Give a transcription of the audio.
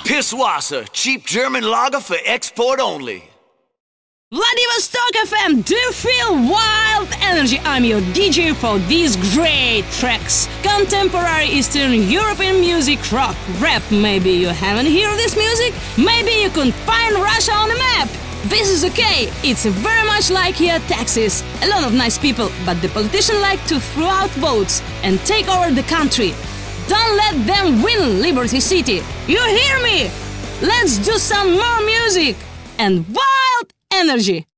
Pisswasser, cheap German lager for export only. Vladivostok FM, do you feel wild energy? I'm your DJ for these great tracks. Contemporary Eastern European music, rock, rap. Maybe you haven't heard this music? Maybe you couldn't find Russia on the map. This is okay. It's very much like here Texas. A lot of nice people, but the politicians like to throw out votes and take over the country. Don't let them win Liberty City. You hear me? Let's do some more music and wild energy.